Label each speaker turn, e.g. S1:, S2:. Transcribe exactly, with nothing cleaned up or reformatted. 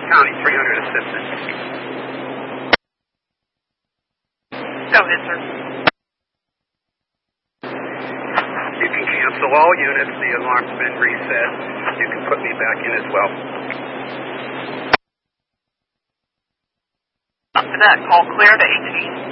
S1: County, three hundred assistant.
S2: Go ahead, sir.
S1: You can cancel all units. The alarm's been reset. You can put me back in as well.
S2: After that, call clear to eighteen.